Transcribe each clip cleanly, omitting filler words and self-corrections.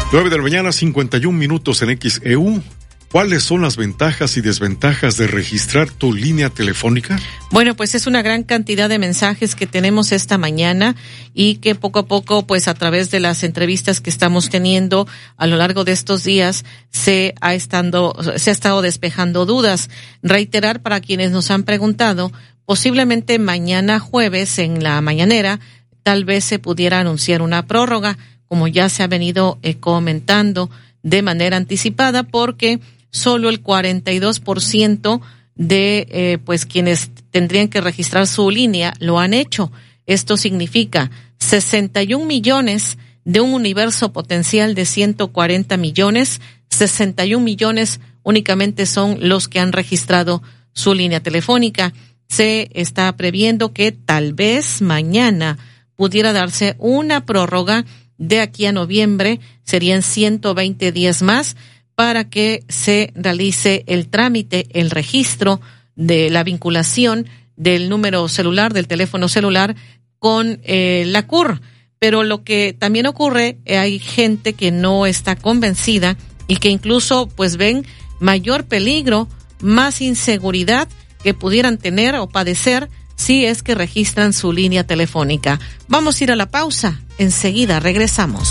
9 de la mañana, 51 minutos en XEU. ¿Cuáles son las ventajas y desventajas de registrar tu línea telefónica? Bueno, pues es una gran cantidad de mensajes que tenemos esta mañana y que poco a poco, pues a través de las entrevistas que estamos teniendo a lo largo de estos días, se ha estado despejando dudas. Reiterar para quienes nos han preguntado, posiblemente mañana jueves en la mañanera, tal vez se pudiera anunciar una prórroga, como ya se ha venido comentando de manera anticipada, porque solo el 42% de pues quienes tendrían que registrar su línea lo han hecho. Esto significa 61 millones de un universo potencial de 140 millones, 61 millones únicamente son los que han registrado su línea telefónica. Se está previendo que tal vez mañana pudiera darse una prórroga de aquí a noviembre, serían 120 días más para que se realice el trámite, el registro de la vinculación del número celular, del teléfono celular con la CUR. Pero lo que también ocurre, hay gente que no está convencida y que incluso pues ven mayor peligro, más inseguridad que pudieran tener o padecer si es que registran su línea telefónica. Vamos a ir a la pausa. Enseguida regresamos.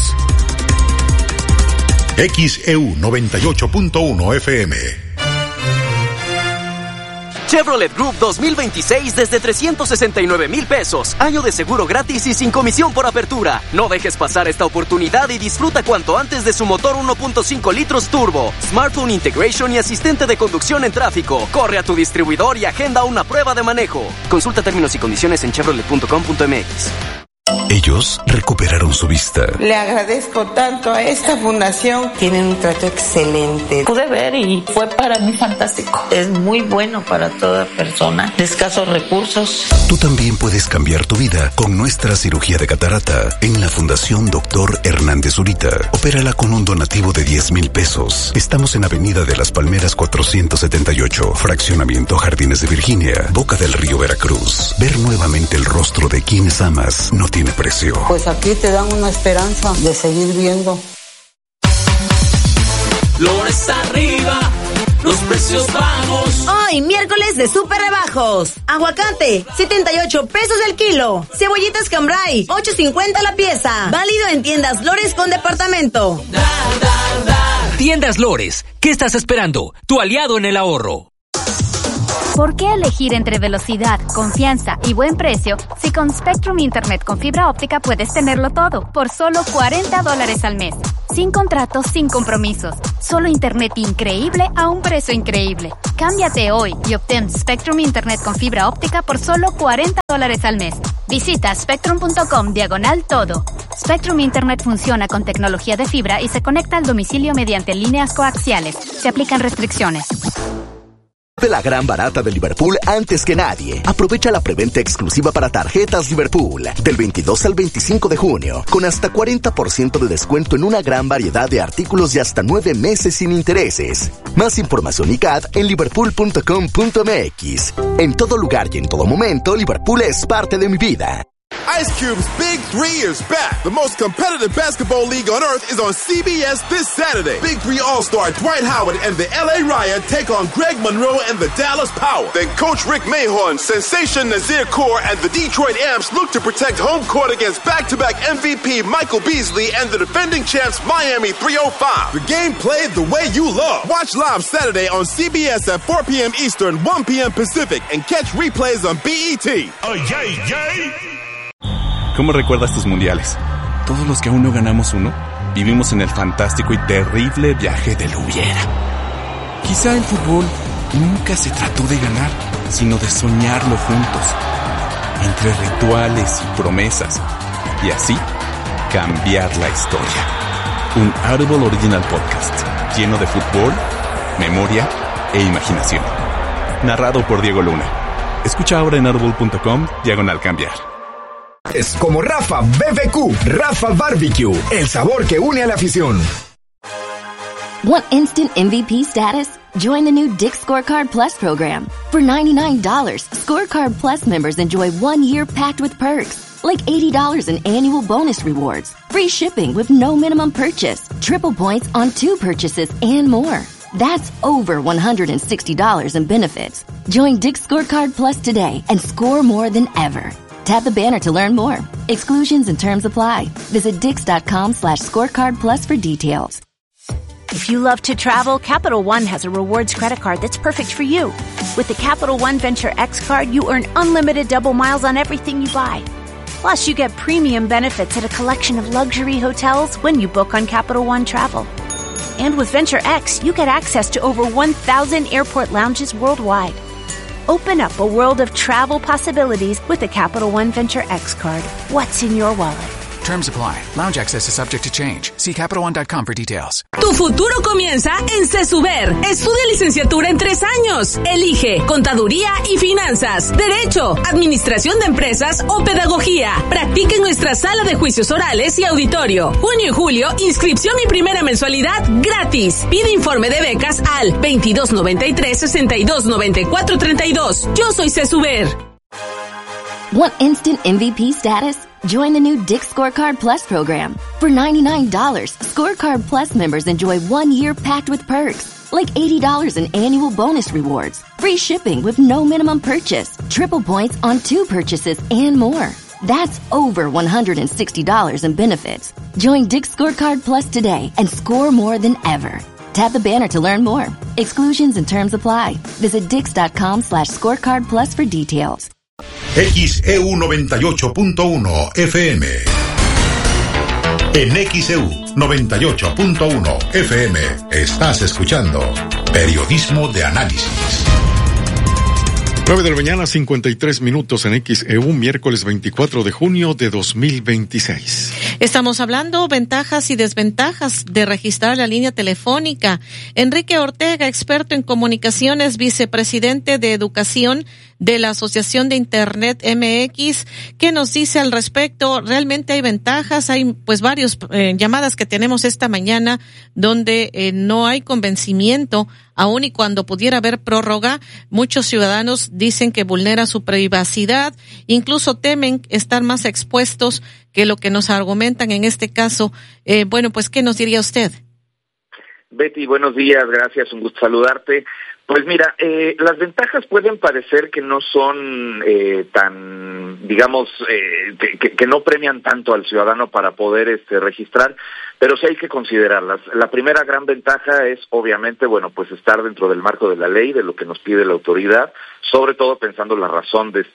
XEU 98.1 FM. Chevrolet Group 2026 desde 369,000 pesos. Año de seguro gratis y sin comisión por apertura. No dejes pasar esta oportunidad y disfruta cuanto antes de su motor 1.5 litros turbo, smartphone integration y asistente de conducción en tráfico. Corre a tu distribuidor y agenda una prueba de manejo. Consulta términos y condiciones en chevrolet.com.mx. Ellos recuperaron su vista. Le agradezco tanto a esta fundación. Tienen un trato excelente. Pude ver y fue para mí fantástico. Es muy bueno para toda persona de escasos recursos. Tú también puedes cambiar tu vida con nuestra cirugía de catarata en la Fundación Dr. Hernández Zurita. Opérala con un donativo de 10,000 pesos. Estamos en Avenida de las Palmeras 478, Fraccionamiento Jardines de Virginia, Boca del Río, Veracruz. Ver nuevamente el rostro de quienes amas no tiene precio. Pues aquí te dan una esperanza de seguir viendo. Flores arriba, los precios bajos. Hoy, miércoles de súper rebajos. Aguacate, 78 pesos el kilo. Cebollitas Cambray, 8.50 la pieza. Válido en tiendas Lores con departamento. Tiendas Lores, ¿qué estás esperando? Tu aliado en el ahorro. ¿Por qué elegir entre velocidad, confianza y buen precio si con Spectrum Internet con fibra óptica puedes tenerlo todo por solo $40 al mes? Sin contratos, sin compromisos. Solo internet increíble a un precio increíble. Cámbiate hoy y obtén Spectrum Internet con fibra óptica por solo $40 al mes. Visita spectrum.com/todo. Spectrum Internet funciona con tecnología de fibra y se conecta al domicilio mediante líneas coaxiales. Se aplican restricciones. De la gran barata de Liverpool antes que nadie. Aprovecha la preventa exclusiva para tarjetas Liverpool del 22 al 25 de junio con hasta 40% de descuento en una gran variedad de artículos y hasta 9 meses sin intereses. Más información y CAD en liverpool.com.mx. En todo lugar y en todo momento, Liverpool es parte de mi vida. Ice Cube's Big Three is back. The most competitive basketball league on earth is on CBS this Saturday. Big Three All-Star Dwight Howard and the LA Riot take on Greg Monroe and the Dallas Power. Then Coach Rick Mahorn, Sensation Nazir Kaur, and the Detroit Amps look to protect home court against back-to-back MVP Michael Beasley and the defending champs Miami 305. The game played the way you love. Watch live Saturday on CBS at 4 p.m. Eastern, 1 p.m. Pacific, and catch replays on BET. Oh, yay, yay! ¿Cómo recuerdas tus mundiales? Todos los que aún no ganamos uno, vivimos en el fantástico y terrible viaje del hubiera. Quizá el fútbol nunca se trató de ganar, sino de soñarlo juntos, entre rituales y promesas, y así cambiar la historia. Un Audible Original Podcast, lleno de fútbol, memoria e imaginación. Narrado por Diego Luna. Escucha ahora en audible.com/cambiar. Es como Rafa BBQ, Rafa Barbecue, el sabor que une a la afición. Want instant MVP status? Join the new Dick's Scorecard Plus program. For $99, Scorecard Plus members enjoy 1 year packed with perks, like $80 in annual bonus rewards, free shipping with no minimum purchase, triple points on 2 purchases, and more. That's over $160 in benefits. Join Dick's Scorecard Plus today and score more than ever. Tap the banner to learn more. Exclusions and terms apply. Visit Dix.com/scorecard plus for details. If you love to travel, Capital One has a rewards credit card that's perfect for you. With the Capital One Venture X card, you earn unlimited double miles on everything you buy. Plus, you get premium benefits at a collection of luxury hotels when you book on Capital One Travel. And with Venture X, you get access to over 1,000 airport lounges worldwide. Open up a world of travel possibilities with the Capital One Venture X card. What's in your wallet? Terms apply. Lounge access is subject to change. See CapitalOne.com for details. Tu futuro comienza en CESUBER. Estudia licenciatura en 3 años. Elige Contaduría y Finanzas, Derecho, Administración de Empresas o Pedagogía. Practica en nuestra sala de juicios orales y auditorio. Junio y julio, inscripción y primera mensualidad gratis. Pide informe de becas al 2293-629432. Yo soy CESUBER. Want instant MVP status? Join the new Dick's Scorecard Plus program. For $99, Scorecard Plus members enjoy 1 year packed with perks, like $80 in annual bonus rewards, free shipping with no minimum purchase, triple points on 2 purchases, and more. That's over $160 in benefits. Join Dick's Scorecard Plus today and score more than ever. Tap the banner to learn more. Exclusions and terms apply. Visit Dix.com/scorecard plus for details. XEU 98.1 FM. En XEU 98.1 FM estás escuchando Periodismo de Análisis. 9 de la mañana, 53 minutos en XEU, miércoles 24 de junio de 2026. Estamos hablando ventajas y desventajas de registrar la línea telefónica. Enrique Ortega, experto en comunicaciones, vicepresidente de educación de la Asociación de Internet MX, ¿qué nos dice al respecto? ¿Realmente hay ventajas? Hay pues varios llamadas que tenemos esta mañana donde no hay convencimiento, aun y cuando pudiera haber prórroga. Muchos ciudadanos dicen que vulnera su privacidad, incluso temen estar más expuestos que lo que nos argumentan en este caso. Bueno, pues, ¿qué nos diría usted? Betty, buenos días, gracias, un gusto saludarte. Pues mira, las ventajas pueden parecer que no son tan, digamos, que no premian tanto al ciudadano para poder registrar, pero sí hay que considerarlas. La primera gran ventaja es, obviamente, bueno, pues estar dentro del marco de la ley, de lo que nos pide la autoridad, sobre todo pensando en la razón de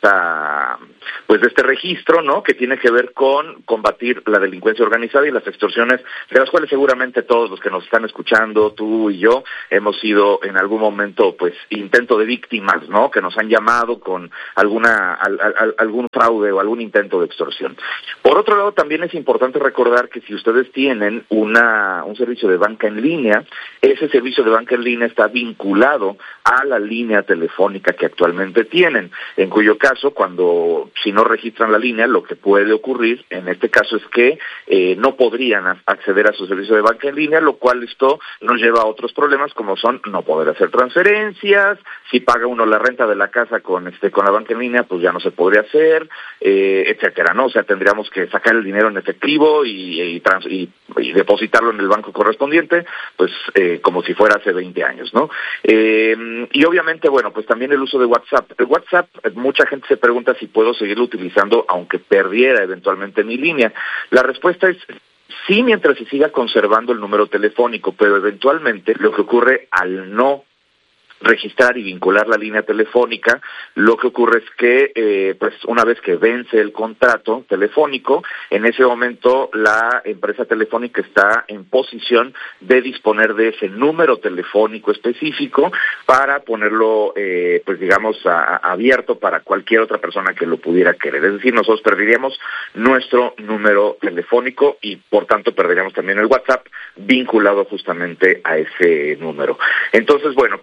este registro, ¿no? Que tiene que ver con combatir la delincuencia organizada y las extorsiones, de las cuales seguramente todos los que nos están escuchando, tú y yo, hemos sido en algún momento pues intento de víctimas, ¿no? Que nos han llamado con algún fraude o algún intento de extorsión. Por otro lado, también es importante recordar que si ustedes tienen un servicio de banca en línea, ese servicio de banca en línea está vinculado a la línea telefónica que actualmente tienen, en cuyo caso, si no registran la línea, lo que puede ocurrir en este caso es que no podrían acceder a su servicio de banca en línea, lo cual esto nos lleva a otros problemas como son no poder hacer transferencias. Si paga uno la renta de la casa con la banca en línea, pues ya no se podría hacer, etcétera, ¿no? O sea, tendríamos que sacar el dinero en efectivo y depositarlo en el banco correspondiente, pues como si fuera hace 20 años, ¿no? Y obviamente, bueno, pues también el uso de WhatsApp. El WhatsApp, mucha gente se pregunta si puedo seguirlo utilizando aunque perdiera eventualmente mi línea. La respuesta es sí, mientras se siga conservando el número telefónico, pero eventualmente lo que ocurre al no registrar y vincular la línea telefónica, lo que ocurre es que pues una vez que vence el contrato telefónico, en ese momento la empresa telefónica está en posición de disponer de ese número telefónico específico para ponerlo pues digamos abierto para cualquier otra persona que lo pudiera querer. Es decir, nosotros perderíamos nuestro número telefónico y por tanto perderíamos también el WhatsApp vinculado justamente a ese número. Entonces, bueno, pues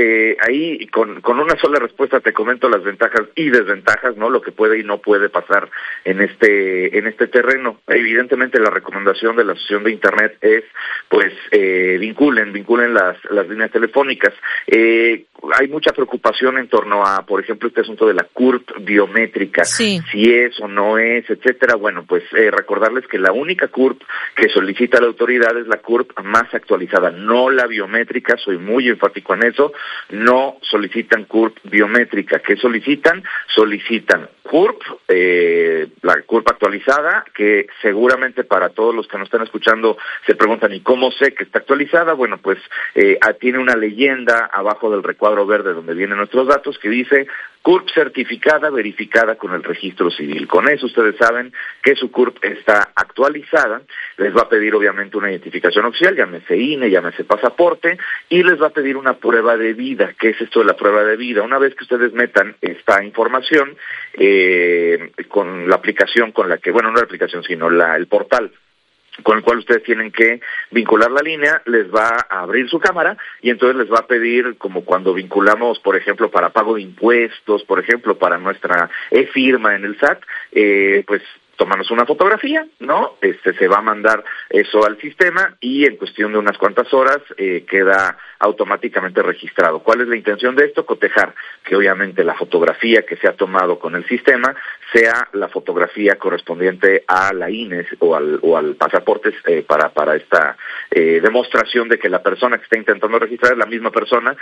ahí con una sola respuesta te comento las ventajas y desventajas, ¿no? Lo que puede y no puede pasar en este terreno. Evidentemente la recomendación de la Asociación de Internet es, pues, vinculen las líneas telefónicas. Hay mucha preocupación en torno a, por ejemplo, este asunto de la CURP biométrica, si es o no es, etcétera. Bueno, pues recordarles que la única CURP que solicita la autoridad es la CURP más actualizada, no la biométrica. Soy muy enfático en eso. No solicitan CURP biométrica. ¿Qué solicitan? Solicitan CURP, la CURP actualizada, que seguramente para todos los que nos están escuchando se preguntan, ¿y cómo sé que está actualizada? Bueno, pues tiene una leyenda abajo del recuadro verde donde vienen nuestros datos que dice CURP certificada, verificada con el registro civil. Con eso ustedes saben que su CURP está actualizada. Les va a pedir obviamente una identificación oficial, llámese INE, llámese pasaporte, y les va a pedir una prueba de vida. ¿Qué es esto de la prueba de vida? Una vez que ustedes metan esta información con la aplicación con la que, bueno, no la aplicación, sino el portal con el cual ustedes tienen que vincular la línea, les va a abrir su cámara y entonces les va a pedir, como cuando vinculamos, por ejemplo, para pago de impuestos, por ejemplo, para nuestra e-firma en el SAT, pues tomarnos una fotografía, ¿no? Se va a mandar eso al sistema y en cuestión de unas cuantas horas queda automáticamente registrado. ¿Cuál es la intención de esto? Cotejar que obviamente la fotografía que se ha tomado con el sistema sea la fotografía correspondiente a la INE o al pasaporte para esta demostración de que la persona que está intentando registrar es la misma persona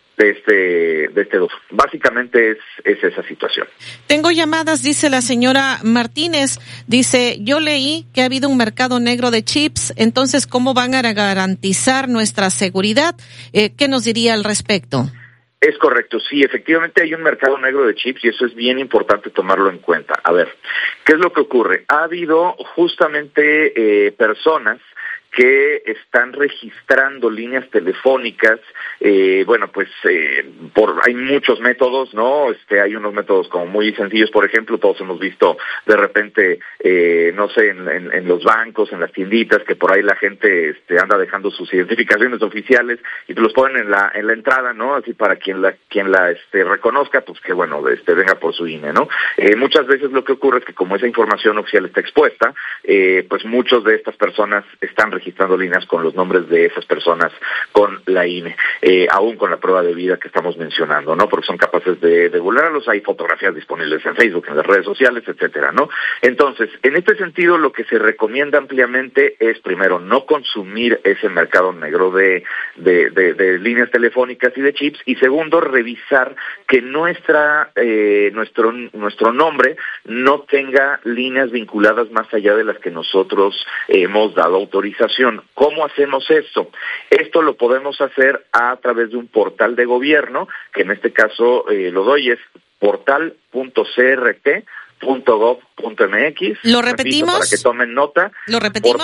de este dos. Básicamente es esa situación. Tengo llamadas, dice la señora Martínez, dice, yo leí que ha habido un mercado negro de chips, entonces, ¿cómo van a garantizar nuestra seguridad? ¿Qué nos diría al respecto? Es correcto, sí, efectivamente hay un mercado negro de chips y eso es bien importante tomarlo en cuenta. A ver, ¿qué es lo que ocurre? Ha habido justamente personas que están registrando líneas telefónicas, hay muchos métodos, ¿no? Hay unos métodos como muy sencillos, por ejemplo, todos hemos visto de repente, no sé, en los bancos, en las tienditas, que por ahí la gente anda dejando sus identificaciones oficiales y te los ponen en la entrada, ¿no? Así para quien la reconozca, pues que bueno, venga por su INE, ¿no? Muchas veces lo que ocurre es que como esa información oficial está expuesta, pues muchos de estas personas están registrando líneas con los nombres de esas personas con la INE, aún con la prueba de vida que estamos mencionando, ¿no? Porque son capaces de vulnerarlos. Hay fotografías disponibles en Facebook, en las redes sociales, etcétera, ¿no? Entonces, en este sentido, lo que se recomienda ampliamente es, primero, no consumir ese mercado negro de líneas telefónicas y de chips, y segundo, revisar que nuestro nombre no tenga líneas vinculadas más allá de las que nosotros hemos dado autorización. ¿Cómo hacemos esto? Esto lo podemos hacer a través de un portal de gobierno, que en este caso lo doy, es portal.crt.gov.mx. ¿Lo repetimos? Para que tomen nota. ¿Lo repetimos?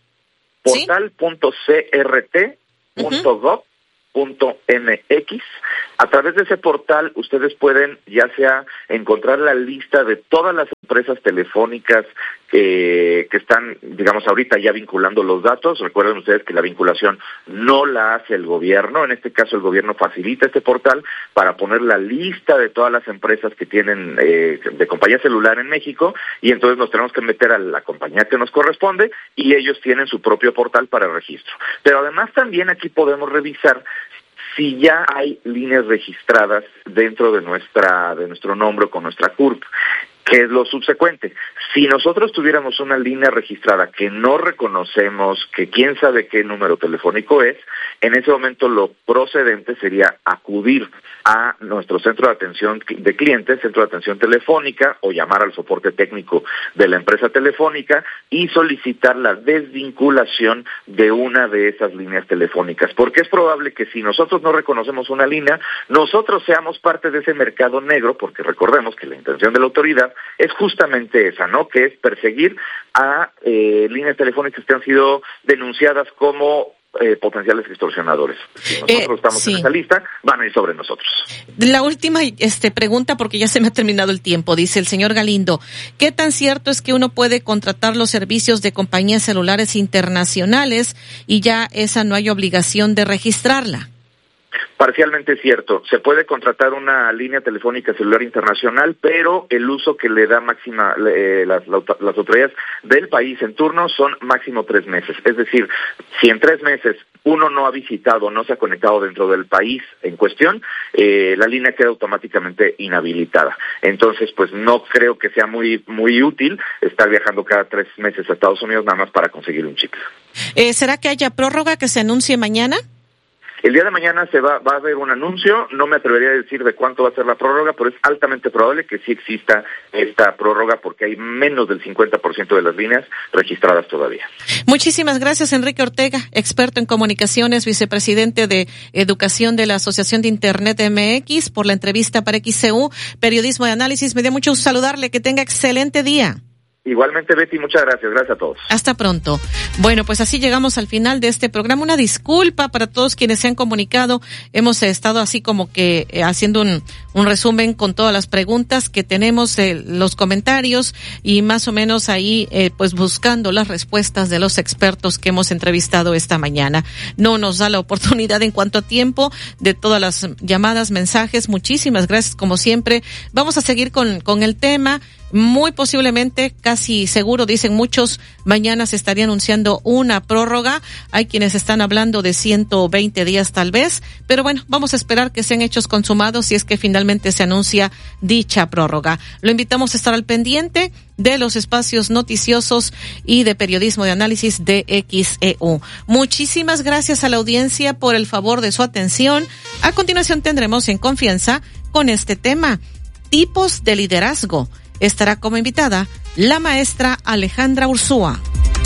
Portal.crt.gov.mx. A través de ese portal ustedes pueden ya sea encontrar la lista de todas las empresas telefónicas que están, digamos, ahorita ya vinculando los datos. Recuerden ustedes que la vinculación no la hace el gobierno. En este caso el gobierno facilita este portal para poner la lista de todas las empresas que tienen de compañía celular en México, y entonces nos tenemos que meter a la compañía que nos corresponde y ellos tienen su propio portal para registro. Pero además también aquí podemos revisar si ya hay líneas registradas dentro de nuestro nombre con nuestra CURP. ¿Qué es lo subsecuente? Si nosotros tuviéramos una línea registrada que no reconocemos, que quién sabe qué número telefónico es, en ese momento lo procedente sería acudir a nuestro centro de atención de clientes, centro de atención telefónica, o llamar al soporte técnico de la empresa telefónica y solicitar la desvinculación de una de esas líneas telefónicas. Porque es probable que si nosotros no reconocemos una línea, nosotros seamos parte de ese mercado negro, porque recordemos que la intención de la autoridad es justamente esa, ¿no? Que es perseguir a líneas telefónicas que han sido denunciadas como potenciales extorsionadores. Si nosotros estamos en esa lista, van a ir sobre nosotros. La última pregunta, porque ya se me ha terminado el tiempo, dice el señor Galindo. ¿Qué tan cierto es que uno puede contratar los servicios de compañías celulares internacionales y ya esa no hay obligación de registrarla? Parcialmente es cierto. Se puede contratar una línea telefónica celular internacional, pero el uso que le da las autoridades del país en turno son máximo 3 meses. Es decir, si en 3 meses uno no ha visitado, no se ha conectado dentro del país en cuestión, la línea queda automáticamente inhabilitada. Entonces, pues no creo que sea muy útil estar viajando cada 3 meses a Estados Unidos nada más para conseguir un chip. ¿Será que haya prórroga que se anuncie mañana? El día de mañana va a haber un anuncio, no me atrevería a decir de cuánto va a ser la prórroga, pero es altamente probable que sí exista esta prórroga porque hay menos del 50% de las líneas registradas todavía. Muchísimas gracias, Enrique Ortega, experto en comunicaciones, vicepresidente de Educación de la Asociación de Internet MX, por la entrevista para XCU, Periodismo de Análisis. Me dio mucho gusto saludarle, que tenga excelente día. Igualmente, Betty, muchas gracias. Gracias a todos. Hasta pronto. Bueno, pues así llegamos al final de este programa. Una disculpa para todos quienes se han comunicado. Hemos estado así como que haciendo un resumen con todas las preguntas que tenemos, los comentarios y más o menos ahí pues buscando las respuestas de los expertos que hemos entrevistado esta mañana. No nos da la oportunidad en cuanto a tiempo de todas las llamadas, mensajes. Muchísimas gracias como siempre. Vamos a seguir con el tema. Muy posiblemente, casi seguro, dicen muchos, mañana se estaría anunciando una prórroga. Hay quienes están hablando de 120 días tal vez, pero bueno, vamos a esperar que sean hechos consumados si es que finalmente se anuncia dicha prórroga. Lo invitamos a estar al pendiente de los espacios noticiosos y de periodismo de análisis de XEU. Muchísimas gracias a la audiencia por el favor de su atención. A continuación tendremos En Confianza con este tema, tipos de liderazgo. Estará como invitada la maestra Alejandra Ursúa.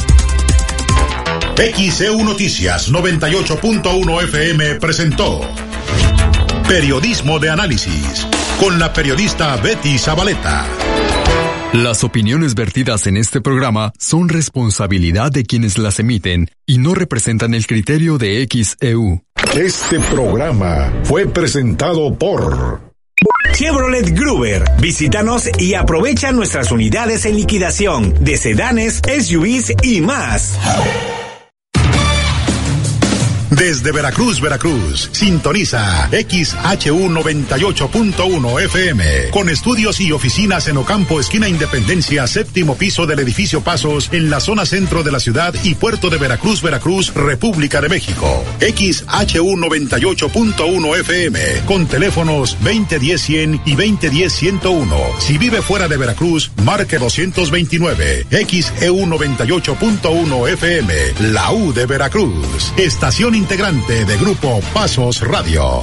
XEU Noticias 98.1 FM presentó Periodismo de Análisis con la periodista Betty Zabaleta. Las opiniones vertidas en este programa son responsabilidad de quienes las emiten y no representan el criterio de XEU. Este programa fue presentado por Chevrolet Gruber. Visítanos y aprovecha nuestras unidades en liquidación de sedanes, SUVs y más. Desde Veracruz, sintoniza XHU 98.1 FM, con estudios y oficinas en Ocampo, esquina Independencia, 7º piso del edificio Pasos, en la zona centro de la ciudad y puerto de Veracruz, República de México. XHU 98.1 FM, con teléfonos 2010-100 y 2010-101. Si vive fuera de Veracruz, marque 229. XEU 98.1 FM, la U de Veracruz. Estación integrante de Grupo Pasos Radio.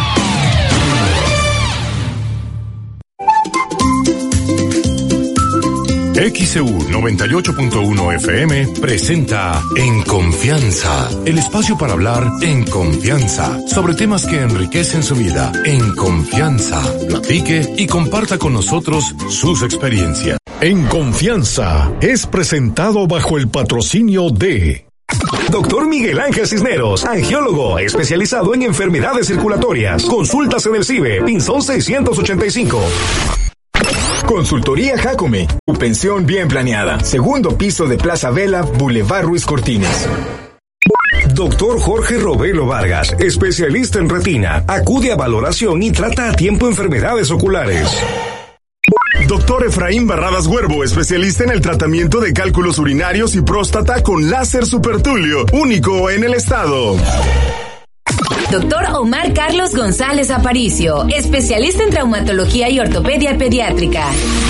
XEU 98.1 FM presenta En Confianza, el espacio para hablar en confianza sobre temas que enriquecen su vida. En confianza, platique y comparta con nosotros sus experiencias. En Confianza es presentado bajo el patrocinio de Doctor Miguel Ángel Cisneros, angiólogo especializado en enfermedades circulatorias. Consultas en el CIBE, Pinzón 685. Consultoría Jacome, tu pensión bien planeada. 2º piso de Plaza Vela, Boulevard Ruiz Cortines. Doctor Jorge Robelo Vargas, especialista en retina. Acude a valoración y trata a tiempo enfermedades oculares. Doctor Efraín Barradas Huervo, especialista en el tratamiento de cálculos urinarios y próstata con láser supertulio, único en el estado. Doctor Omar Carlos González Aparicio, especialista en traumatología y ortopedia pediátrica.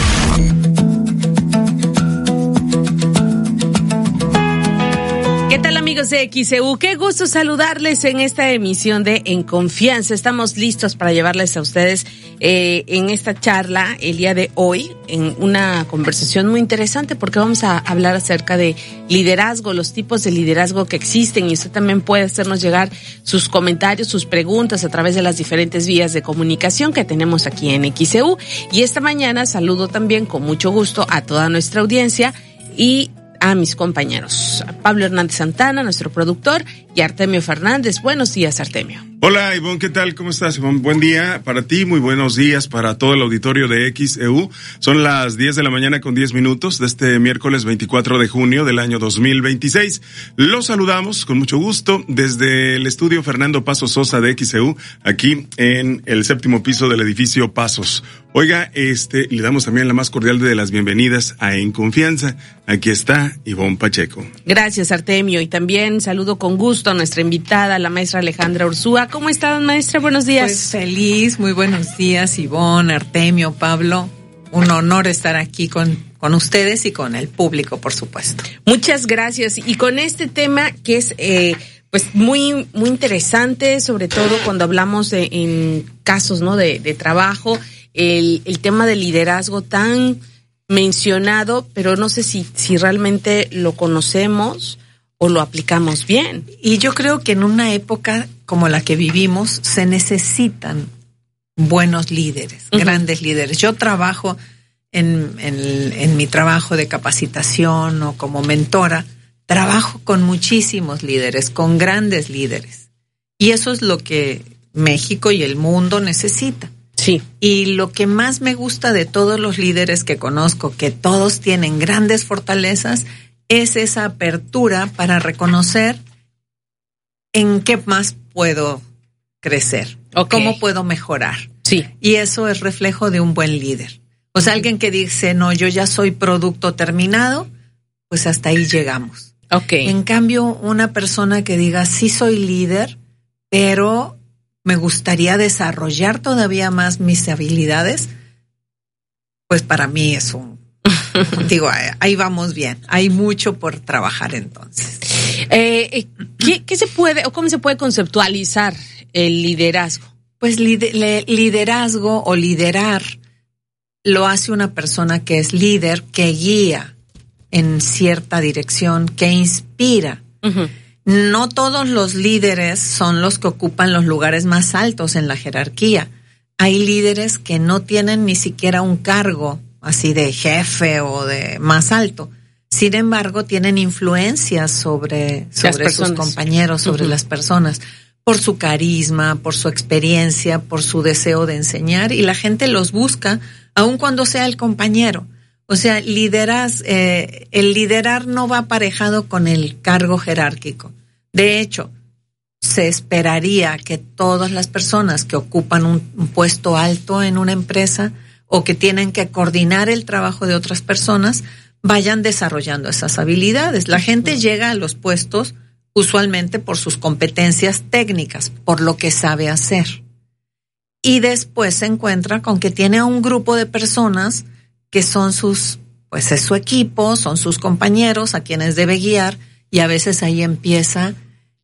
¿Qué tal, amigos de XEU? Qué gusto saludarles en esta emisión de En Confianza. Estamos listos para llevarles a ustedes en esta charla el día de hoy, en una conversación muy interesante, porque vamos a hablar acerca de liderazgo, los tipos de liderazgo que existen, y usted también puede hacernos llegar sus comentarios, sus preguntas a través de las diferentes vías de comunicación que tenemos aquí en XEU. Y esta mañana saludo también con mucho gusto a toda nuestra audiencia y a mis compañeros, Pablo Hernández Santana, nuestro productor, y Artemio Fernández. Buenos días, Artemio. Hola Ivonne, ¿qué tal? ¿Cómo estás, Ivonne? Buen día para ti, muy buenos días para todo el auditorio de XEU. Son las 10 de la mañana con 10 minutos de este miércoles 24 de junio del año 2026. Los saludamos con mucho gusto desde el estudio Fernando Pasos Sosa de XEU, aquí en el 7º piso del edificio Pasos. Oiga, le damos también la más cordial de las bienvenidas a En Confianza. Aquí está Ivonne Pacheco. Gracias, Artemio, y también saludo con gusto a nuestra invitada, la maestra Alejandra Ursúa. ¿Cómo están, maestra? Buenos días. Pues feliz, muy buenos días, Ivonne, Artemio, Pablo. Un honor estar aquí con ustedes y con el público, por supuesto. Muchas gracias. Y con este tema que es pues muy muy interesante, sobre todo cuando hablamos en casos, ¿no?, de trabajo, el tema del liderazgo tan mencionado, pero no sé si realmente lo conocemos o lo aplicamos bien. Y yo creo que en una época como la que vivimos se necesitan buenos líderes, grandes líderes. Yo trabajo en mi trabajo de capacitación o como mentora, trabajo con muchísimos líderes, con grandes líderes. Y eso es lo que México y el mundo necesita. Sí. Y lo que más me gusta de todos los líderes que conozco, que todos tienen grandes fortalezas, es esa apertura para reconocer en qué más puedo crecer, cómo puedo mejorar. Sí. Y eso es reflejo de un buen líder. O sea, alguien que dice, no, yo ya soy producto terminado, pues hasta ahí llegamos. Okay. En cambio, una persona que diga, sí soy líder, pero me gustaría desarrollar todavía más mis habilidades, pues para mí es digo, ahí vamos bien. Hay mucho por trabajar entonces. ¿Qué se puede o cómo se puede conceptualizar el liderazgo? Pues liderazgo o liderar lo hace una persona que es líder, que guía en cierta dirección, que inspira. Uh-huh. No todos los líderes son los que ocupan los lugares más altos en la jerarquía. Hay líderes que no tienen ni siquiera un cargo así de jefe o de más alto. Sin embargo, tienen influencia sobre sus compañeros, sobre las personas, por su carisma, por su experiencia, por su deseo de enseñar, y la gente los busca aun cuando sea el compañero. O sea, el liderar no va aparejado con el cargo jerárquico. De hecho, se esperaría que todas las personas que ocupan un puesto alto en una empresa o que tienen que coordinar el trabajo de otras personas vayan desarrollando esas habilidades. La gente llega a los puestos usualmente por sus competencias técnicas, por lo que sabe hacer. Y después se encuentra con que tiene a un grupo de personas que son es su equipo, son sus compañeros a quienes debe guiar, y a veces ahí empieza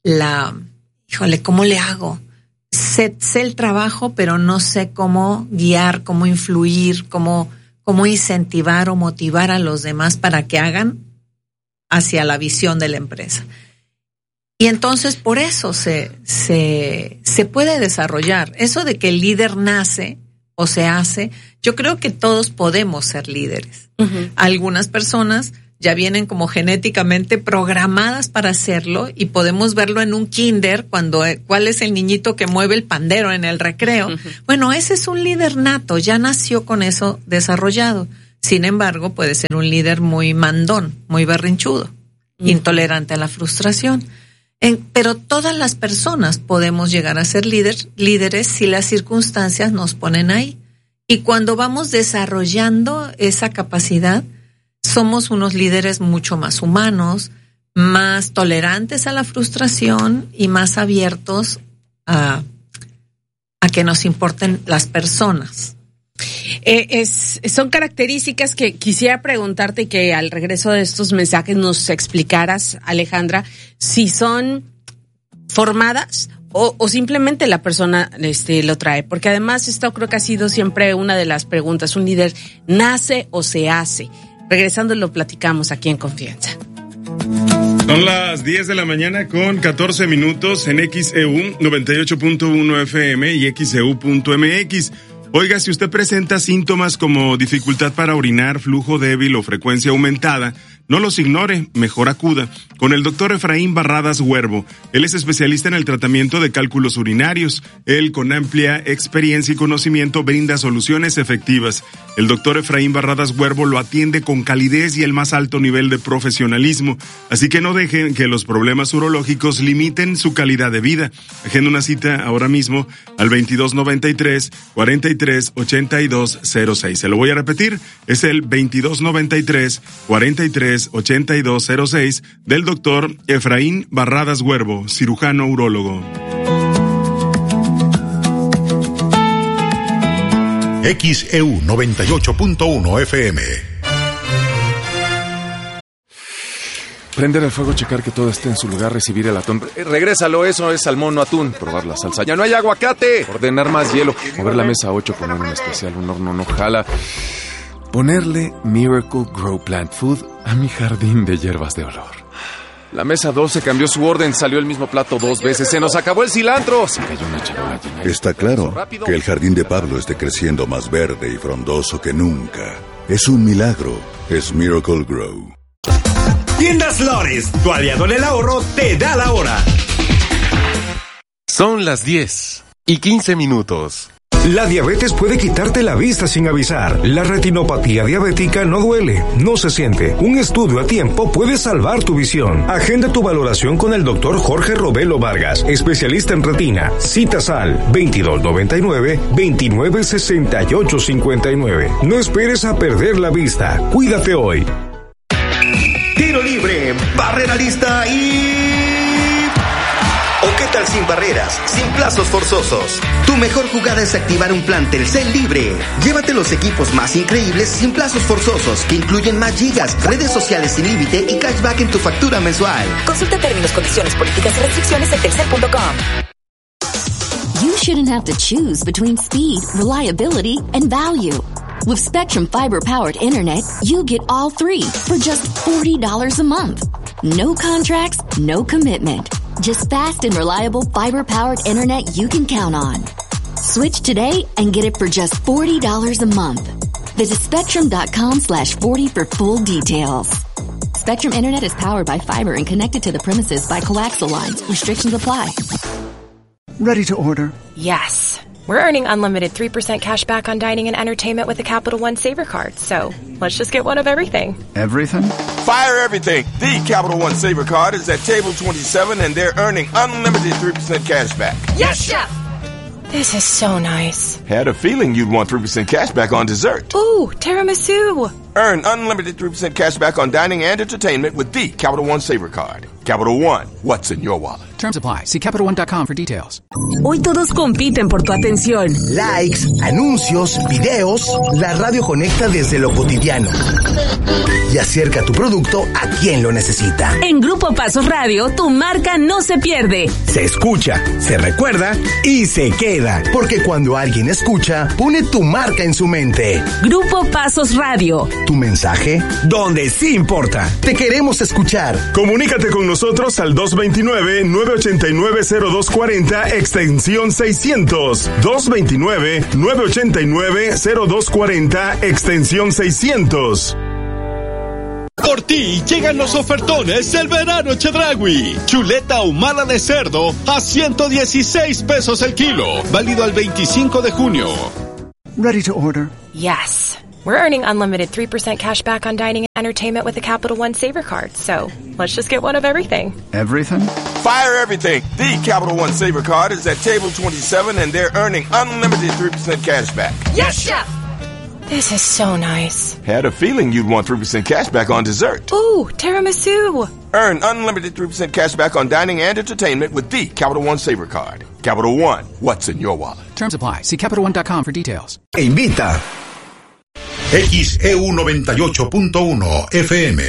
¿cómo le hago? Sé el trabajo, pero no sé cómo guiar, cómo influir, cómo incentivar o motivar a los demás para que hagan hacia la visión de la empresa. Y entonces por eso se puede desarrollar. Eso de que el líder nace o se hace, yo creo que todos podemos ser líderes. Uh-huh. Algunas personas ya vienen como genéticamente programadas para hacerlo, y podemos verlo en un kinder cuál es el niñito que mueve el pandero en el recreo. Uh-huh. Bueno, ese es un líder nato, ya nació con eso desarrollado. Sin embargo, puede ser un líder muy mandón, muy berrinchudo, intolerante a la frustración. Pero todas las personas podemos llegar a ser líderes si las circunstancias nos ponen ahí. Y cuando vamos desarrollando esa capacidad, somos unos líderes mucho más humanos, más tolerantes a la frustración y más abiertos a que nos importen las personas. Son características que quisiera preguntarte, y que al regreso de estos mensajes nos explicaras, Alejandra, si son formadas o simplemente la persona lo trae, porque además esto creo que ha sido siempre una de las preguntas: ¿un líder nace o se hace? Regresando lo platicamos aquí en Confianza. Son las 10 de la mañana con 14 minutos en XEU 98.1 FM y XEU.mx. Oiga, si usted presenta síntomas como dificultad para orinar, flujo débil o frecuencia aumentada, no los ignore, mejor acuda con el doctor Efraín Barradas Huervo. Él es especialista en el tratamiento de cálculos urinarios. Él, con amplia experiencia y conocimiento, brinda soluciones efectivas. El doctor Efraín Barradas Huervo lo atiende con calidez y el más alto nivel de profesionalismo. Así que no dejen que los problemas urológicos limiten su calidad de vida. Agenda una cita ahora mismo al 2293-438206. Se lo voy a repetir, es el 2293-438206 del doctor Efraín Barradas Huervo, cirujano urólogo. XEU 98.1 FM. Prender el fuego, checar que todo esté en su lugar, recibir el atún. Regrésalo, eso es salmón, no atún. Probar la salsa. ¡Ya no hay aguacate! Ordenar más hielo. Mover la mesa a 8, poner un especial, un horno no jala. Ponerle Miracle Grow Plant Food a mi jardín de hierbas de olor. La mesa 12 cambió su orden, salió el mismo plato 2 veces, se nos acabó el cilantro. Se cayó una charola llena. Está claro que el jardín de Pablo esté creciendo más verde y frondoso que nunca. Es un milagro, es Miracle Grow. Tiendas Lores, tu aliado en el ahorro, te da la hora. Son las 10:15. La diabetes puede quitarte la vista sin avisar. La retinopatía diabética no duele, no se siente. Un estudio a tiempo puede salvar tu visión. Agenda tu valoración con el doctor Jorge Robelo Vargas, especialista en retina. Citas al 2299-296859. No esperes a perder la vista. Cuídate hoy. Tiro libre, barrera lista y... ¿O qué tal sin barreras, sin plazos forzosos? Tu mejor jugada es activar un plan Telcel libre. Llévate los equipos más increíbles sin plazos forzosos, que incluyen más gigas, redes sociales sin límite y cashback en tu factura mensual. Consulta términos, condiciones, políticas y restricciones en telcel.com. You shouldn't have to choose between speed, reliability, and value. With Spectrum Fiber-powered internet, you get all three for just $40 a month. No contracts, no commitment. Just fast and reliable fiber-powered internet you can count on. Switch today and get it for just $40 a month. Visit Spectrum.com/40 for full details. Spectrum Internet is powered by fiber and connected to the premises by coaxial lines. Restrictions apply. Ready to order? Yes. We're earning unlimited 3% cash back on dining and entertainment with the Capital One Saver Card. So let's just get one of everything. Everything? Fire everything. The Capital One Saver Card is at table 27 and they're earning unlimited 3% cash back. Yes, Chef! This is so nice. Had a feeling you'd want 3% cash back on dessert. Ooh, tiramisu. Earn unlimited 3% cash back on dining and entertainment with the Capital One Saver Card. Capital One, what's in your wallet? Terms apply. See CapitalOne.com for details. Hoy todos compiten por tu atención. Likes, anuncios, videos. La radio conecta desde lo cotidiano y acerca tu producto a quien lo necesita. En Grupo Pasos Radio, tu marca no se pierde. Se escucha, se recuerda y se queda. Porque cuando alguien escucha, pone tu marca en su mente. Grupo Pasos Radio. Tu mensaje, donde sí importa. Te queremos escuchar. Comunícate con nosotros al 229-989-0240, extensión 600. 229-989-0240, extensión 600. Por ti llegan los ofertones del verano Chedraui. Chuleta ahumada de cerdo a 116 pesos el kilo. Válido al 25 de junio. Ready to order? Yes. We're earning unlimited 3% cash back on dining and entertainment with the Capital One Saver Card. So let's just get one of everything. Everything? Fire everything. The Capital One Saver Card is at table 27 and they're earning unlimited 3% cash back. Yes, Chef! This is so nice. Had a feeling you'd want 3% cash back on dessert. Ooh, tiramisu. Earn unlimited 3% cash back on dining and entertainment with the Capital One Saver Card. Capital One, what's in your wallet? Terms apply. See CapitalOne.com for details. E invita. XEU 98.1 FM.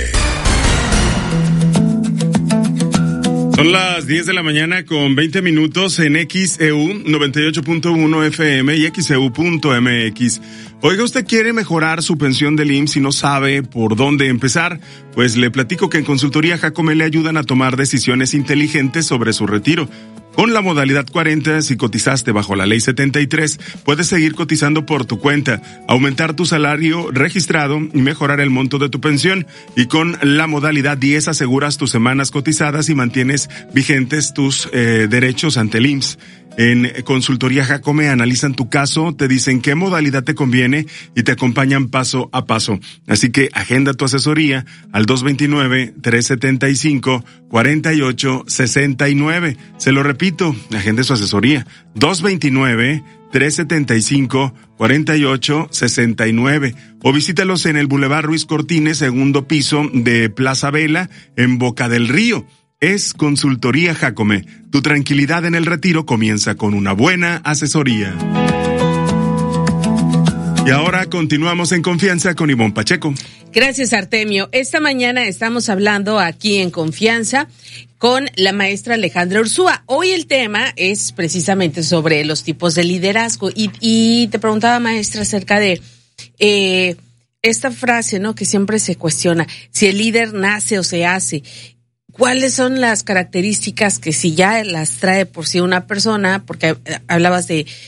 Son las 10 de la mañana con 20 minutos en XEU 98.1 FM y XEU.mx. Oiga, ¿usted quiere mejorar su pensión del IMSS y no sabe por dónde empezar? Pues le platico que en Consultoría Jacome le ayudan a tomar decisiones inteligentes sobre su retiro. Con la modalidad 40, si cotizaste bajo la ley 73, puedes seguir cotizando por tu cuenta, aumentar tu salario registrado y mejorar el monto de tu pensión. Y con la modalidad 10 aseguras tus semanas cotizadas y mantienes vigentes tus derechos ante el IMSS. En Consultoría Jacome analizan tu caso, te dicen qué modalidad te conviene y te acompañan paso a paso. Así que agenda tu asesoría al 229-375-4869. Se lo repito, agende su asesoría. 229-375-4869. O visítalos en el Boulevard Ruiz Cortines, segundo piso de Plaza Vela, en Boca del Río. Es Consultoría Jacome. Tu tranquilidad en el retiro comienza con una buena asesoría. Y ahora continuamos en Confianza con Ivonne Pacheco. Gracias, Artemio. Esta mañana estamos hablando aquí en Confianza con la maestra Alejandra Ursúa. Hoy el tema es precisamente sobre los tipos de liderazgo. Y te preguntaba, maestra, acerca de esta frase, ¿no? Que siempre se cuestiona si el líder nace o se hace. ¿Cuáles son las características que si ya las trae por sí una persona? Porque hablabas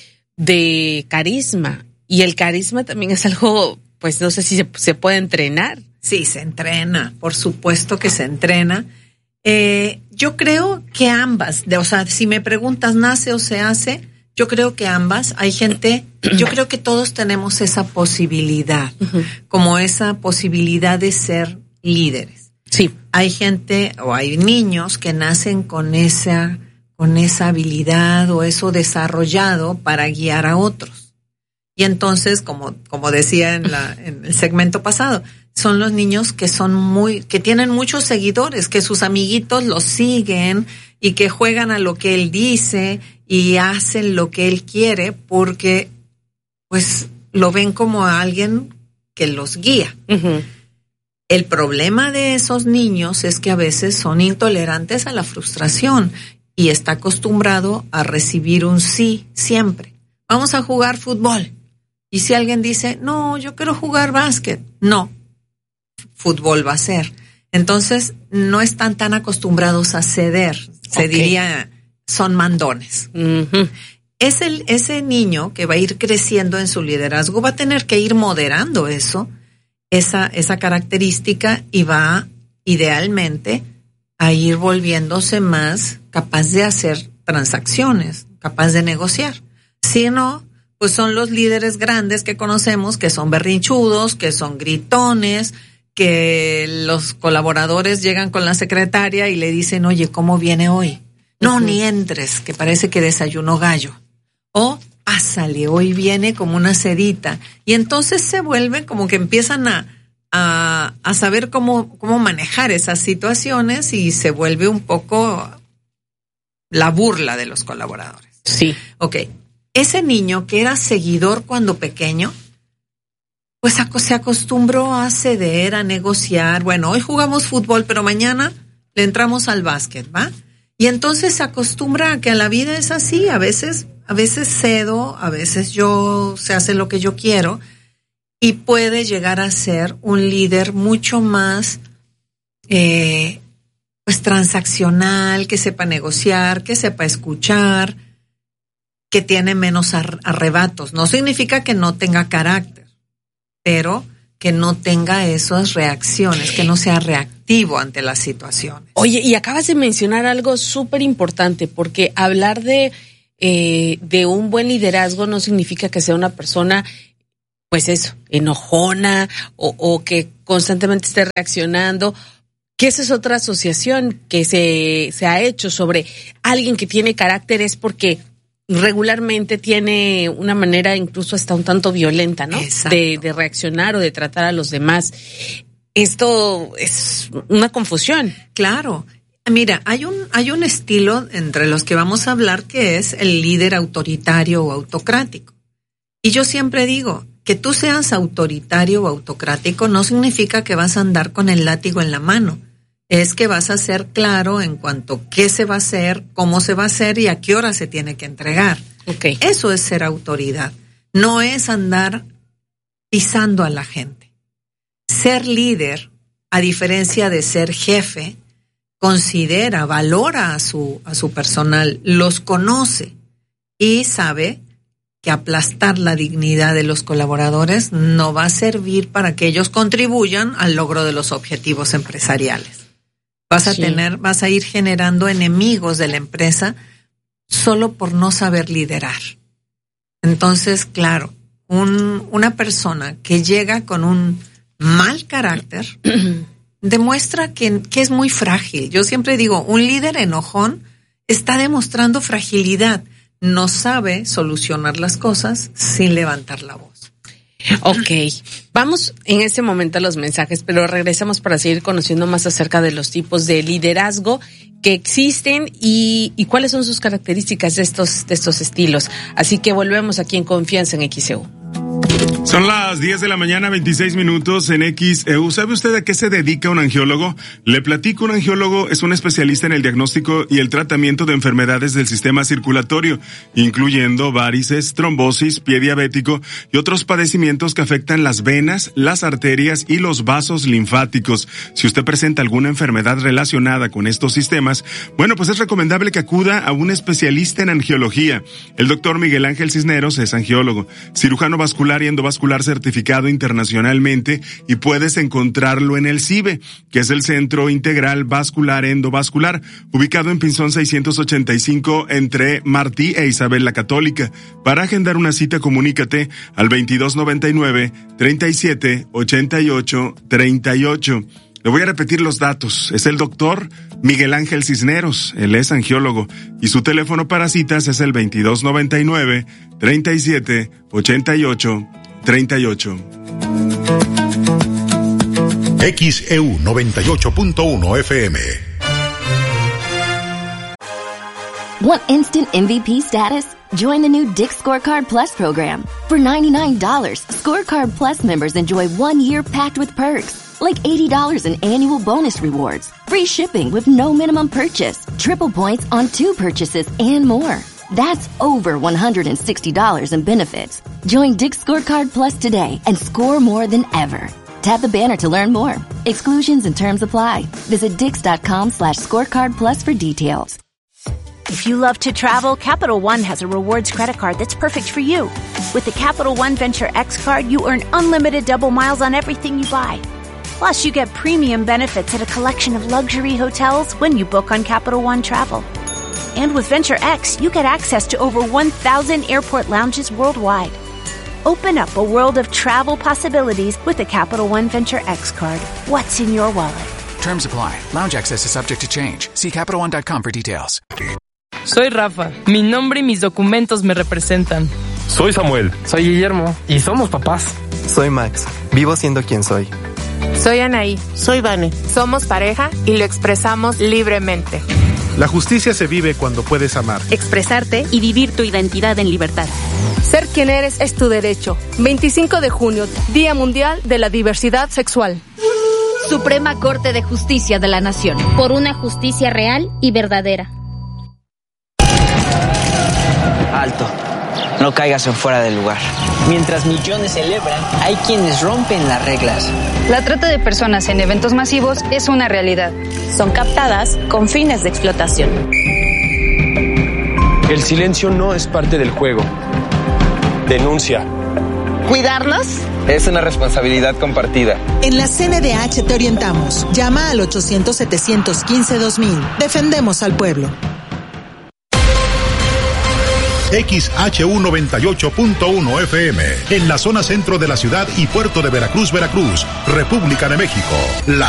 de carisma, y el carisma también es algo, pues no sé si se puede entrenar. Sí, se entrena, por supuesto que se entrena. Yo creo que ambas, o sea, si me preguntas, ¿nace o se hace? Yo creo que ambas. Hay gente, yo creo que todos tenemos esa posibilidad, como esa posibilidad de ser líderes. Sí. Hay gente o hay niños que nacen con esa habilidad o eso desarrollado para guiar a otros. Y entonces, como decía en el segmento pasado, son los niños que tienen muchos seguidores, que sus amiguitos los siguen y que juegan a lo que él dice y hacen lo que él quiere porque, pues, lo ven como a alguien que los guía. Uh-huh. El problema de esos niños es que a veces son intolerantes a la frustración y está acostumbrado a recibir un sí siempre. Vamos a jugar fútbol. Y si alguien dice, no, yo quiero jugar básquet, no, fútbol va a ser. Entonces, no están tan acostumbrados a ceder. Se diría, son mandones. Uh-huh. Ese niño que va a ir creciendo en su liderazgo va a tener que ir moderando esa característica y va idealmente a ir volviéndose más capaz de hacer transacciones, capaz de negociar. Si no, pues son los líderes grandes que conocemos, que son berrinchudos, que son gritones, que los colaboradores llegan con la secretaria y le dicen, oye, ¿cómo viene hoy? No, ni entres, que parece que desayunó gallo. O pásale, hoy viene como una sedita. Y entonces se vuelven como que empiezan a saber cómo manejar esas situaciones y se vuelve un poco la burla de los colaboradores. Sí. Ok. Ese niño que era seguidor cuando pequeño, pues se acostumbró a ceder, a negociar. Bueno, hoy jugamos fútbol, pero mañana le entramos al básquet, ¿va? Y entonces se acostumbra a que a la vida es así. A veces cedo, a veces se hace lo que yo quiero y puede llegar a ser un líder mucho más pues transaccional, que sepa negociar, que sepa escuchar, que tiene menos arrebatos. No significa que no tenga carácter, pero que no tenga esas reacciones, que no sea reactivo ante las situaciones. Oye, y acabas de mencionar algo súper importante, porque hablar de un buen liderazgo no significa que sea una persona, pues eso, enojona o que constantemente esté reaccionando, que esa es otra asociación que se ha hecho sobre alguien que tiene carácter, es porque regularmente tiene una manera incluso hasta un tanto violenta, ¿no? De reaccionar o de tratar a los demás. Esto es una confusión. Claro. Mira, hay un estilo entre los que vamos a hablar que es el líder autoritario o autocrático. Y yo siempre digo, que tú seas autoritario o autocrático no significa que vas a andar con el látigo en la mano. Es que vas a ser claro en cuanto a qué se va a hacer, cómo se va a hacer y a qué hora se tiene que entregar. Okay. Eso es ser autoridad. No es andar pisando a la gente. Ser líder, a diferencia de ser jefe, considera, valora a su personal, los conoce y sabe que aplastar la dignidad de los colaboradores no va a servir para que ellos contribuyan al logro de los objetivos empresariales. Vas a ir generando enemigos de la empresa solo por no saber liderar. Entonces, claro, una persona que llega con un mal carácter demuestra que es muy frágil. Yo siempre digo, un líder enojón está demostrando fragilidad. No sabe solucionar las cosas sin levantar la voz. Ok, vamos en este momento a los mensajes, pero regresamos para seguir conociendo más acerca de los tipos de liderazgo que existen y cuáles son sus características de estos estilos. Así que volvemos aquí en Confianza en XEU. Son las 10 de la mañana, 26 minutos en XEU. ¿Sabe usted a qué se dedica un angiólogo? Le platico, un angiólogo es un especialista en el diagnóstico y el tratamiento de enfermedades del sistema circulatorio, incluyendo varices, trombosis, pie diabético y otros padecimientos que afectan las venas, las arterias y los vasos linfáticos. Si usted presenta alguna enfermedad relacionada con estos sistemas, bueno, pues es recomendable que acuda a un especialista en angiología. El doctor Miguel Ángel Cisneros es angiólogo, cirujano vascular y endovascular certificado internacionalmente, y puedes encontrarlo en el CIVE, que es el Centro Integral Vascular Endovascular, ubicado en Pinzón 685 entre Martí e Isabel la Católica. Para agendar una cita, comunícate al 2299-3788-38. Le voy a repetir los datos. Es el doctor Miguel Ángel Cisneros. Él es angiólogo. Y su teléfono para citas es el 2299-3788-38. XEU 98.1 FM. Want instant MVP status? Join the new Dick's Scorecard Plus program. For $99, Scorecard Plus members enjoy 1 year packed with perks, like $80 in annual bonus rewards, free shipping with no minimum purchase, triple points on 2 purchases, and more. That's over $160 in benefits. Join Dick's Scorecard Plus today and score more than ever. Tap the banner to learn more. Exclusions and terms apply. Visit Dix.com/scorecard plus for details. If you love to travel, Capital One has a rewards credit card that's perfect for you. With the Capital One Venture X card, you earn unlimited double miles on everything you buy. Plus, you get premium benefits at a collection of luxury hotels when you book on Capital One Travel. And with Venture X, you get access to over 1,000 airport lounges worldwide. Open up a world of travel possibilities with the Capital One Venture X card. What's in your wallet? Terms apply. Lounge access is subject to change. See CapitalOne.com for details. Soy Rafa. Mi nombre y mis documentos me representan. Soy Samuel. Soy Guillermo. Y somos papás. Soy Max. Vivo siendo quien soy. Soy Anaí. Soy Vane. Somos pareja y lo expresamos libremente. La justicia se vive cuando puedes amar, expresarte y vivir tu identidad en libertad. Ser quien eres es tu derecho. 25 de junio, Día Mundial de la Diversidad Sexual. Suprema Corte de Justicia de la Nación. Por una justicia real y verdadera. Alto. No caigas en fuera del lugar. Mientras millones celebran, hay quienes rompen las reglas. La trata de personas en eventos masivos es una realidad. Son captadas con fines de explotación. El silencio no es parte del juego. Denuncia. ¿Cuidarnos? Es una responsabilidad compartida. En la CNDH te orientamos. Llama al 800-715-2000. Defendemos al pueblo. XHU 98.1 FM, en la zona centro de la ciudad y puerto de Veracruz, Veracruz, República de México. La